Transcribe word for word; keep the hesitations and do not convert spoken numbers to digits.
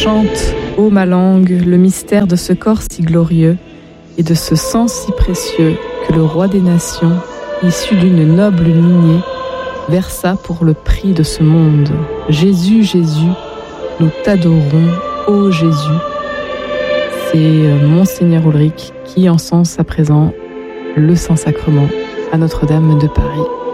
Chante, ô ma langue, le mystère de ce corps si glorieux et de ce sang si précieux que le roi des nations, issu d'une noble lignée, versa pour le prix de ce monde. Jésus, Jésus, nous t'adorons, ô Jésus. C'est Monseigneur Ulrich qui encense à présent le Saint-Sacrement à Notre-Dame de Paris.